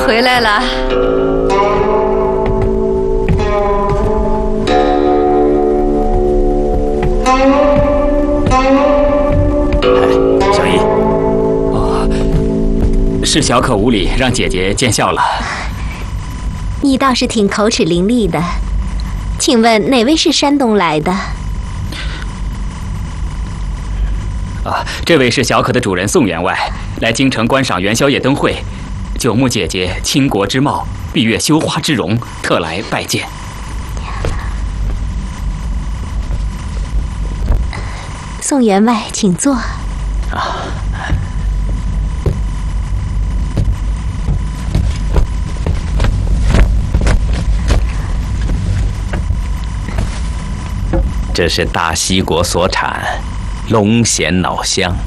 回来了。 小姨，是小可无礼，让姐姐见笑了。 你倒是挺口齿伶俐的，请问哪位是山东来的？ 这位是小可的主人宋员外，来京城观赏元宵夜灯会，久慕姐姐倾国之貌，闭月羞花之容，特来拜见。 宋员外，请坐。 这是大西国所产龙涎脑香，